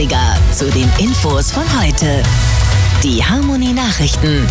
Klassiker zu den Infos von heute. Die Harmonie Nachrichten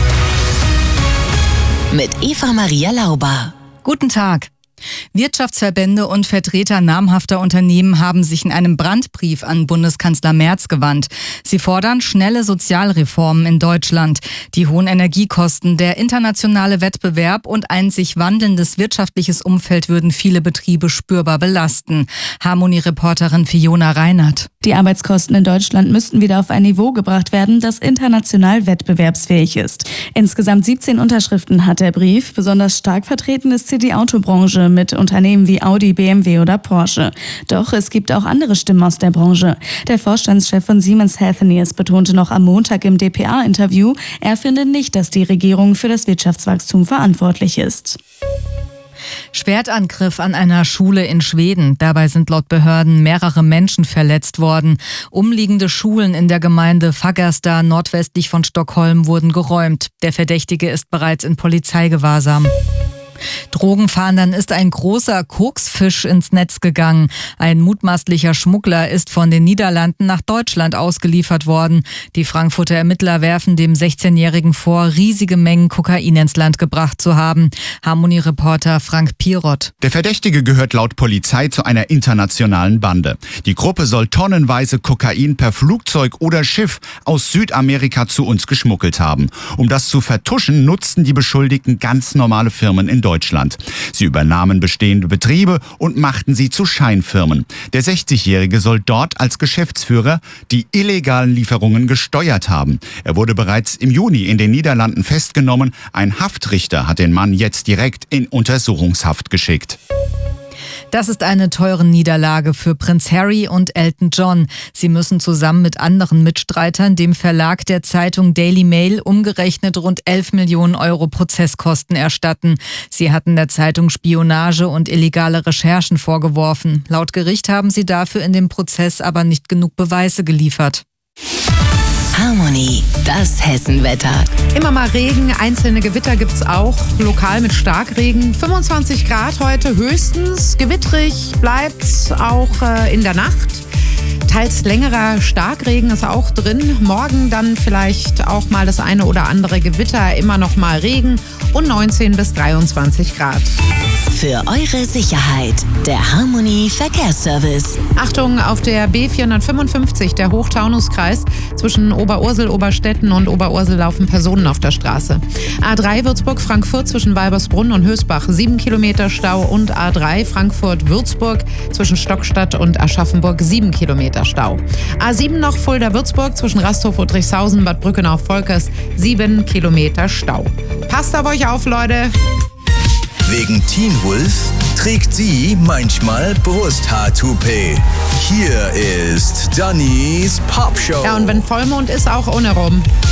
mit Eva-Maria Lauber. Guten Tag. Wirtschaftsverbände und Vertreter namhafter Unternehmen haben sich in einem Brandbrief an Bundeskanzler Merz gewandt. Sie fordern schnelle Sozialreformen in Deutschland. Die hohen Energiekosten, der internationale Wettbewerb und ein sich wandelndes wirtschaftliches Umfeld würden viele Betriebe spürbar belasten. Harmonie-Reporterin Fiona Reinert. Die Arbeitskosten in Deutschland müssten wieder auf ein Niveau gebracht werden, das international wettbewerbsfähig ist. Insgesamt 17 Unterschriften hat der Brief. Besonders stark vertreten ist hier die Autobranche mit Unternehmen wie Audi, BMW oder Porsche. Doch es gibt auch andere Stimmen aus der Branche. Der Vorstandschef von Siemens Healthineers betonte noch am Montag im dpa-Interview, er finde nicht, dass die Regierung für das Wirtschaftswachstum verantwortlich ist. Schwertangriff an einer Schule in Schweden. Dabei sind laut Behörden mehrere Menschen verletzt worden. Umliegende Schulen in der Gemeinde Fagersta nordwestlich von Stockholm wurden geräumt. Der Verdächtige ist bereits in Polizeigewahrsam. Drogenfahndern ist ein großer Koksfisch ins Netz gegangen. Ein mutmaßlicher Schmuggler ist von den Niederlanden nach Deutschland ausgeliefert worden. Die Frankfurter Ermittler werfen dem 16-Jährigen vor, riesige Mengen Kokain ins Land gebracht zu haben. Harmonie-Reporter Frank Pirot. Der Verdächtige gehört laut Polizei zu einer internationalen Bande. Die Gruppe soll tonnenweise Kokain per Flugzeug oder Schiff aus Südamerika zu uns geschmuggelt haben. Um das zu vertuschen, nutzten die Beschuldigten ganz normale Firmen in Deutschland. Sie übernahmen bestehende Betriebe und machten sie zu Scheinfirmen. Der 60-Jährige soll dort als Geschäftsführer die illegalen Lieferungen gesteuert haben. Er wurde bereits im Juni in den Niederlanden festgenommen. Ein Haftrichter hat den Mann jetzt direkt in Untersuchungshaft geschickt. Das ist eine teure Niederlage für Prinz Harry und Elton John. Sie müssen zusammen mit anderen Mitstreitern dem Verlag der Zeitung Daily Mail umgerechnet rund 11 Millionen Euro Prozesskosten erstatten. Sie hatten der Zeitung Spionage und illegale Recherchen vorgeworfen. Laut Gericht haben sie dafür in dem Prozess aber nicht genug Beweise geliefert. Harmonie, das Hessenwetter. Immer mal Regen, einzelne Gewitter gibt's auch, lokal mit Starkregen. 25 Grad heute höchstens, gewittrig bleibt's auch in der Nacht. Teils längerer Starkregen ist auch drin. Morgen dann vielleicht auch mal das eine oder andere Gewitter, immer noch mal Regen und 19 bis 23 Grad. Für eure Sicherheit, der Harmonie Verkehrsservice. Achtung, auf der B455, der Hochtaunuskreis, zwischen Oberursel, Oberstetten und Oberursel laufen Personen auf der Straße. A3 Würzburg-Frankfurt zwischen Walbersbrunn und Hösbach 7 Kilometer Stau und A3 Frankfurt-Würzburg zwischen Stockstadt und Aschaffenburg 7 Kilometer Stau. A7 noch Fulda-Würzburg zwischen Rasthof-Udrichshausen, Bad Brückenau-Volkers 7 Kilometer Stau. Passt auf euch auf, Leute! Wegen Teen Wolf trägt sie manchmal Brusthaar-Toupet. Hier ist Dannys Popshow. Ja, und wenn Vollmond ist, auch ohne rum.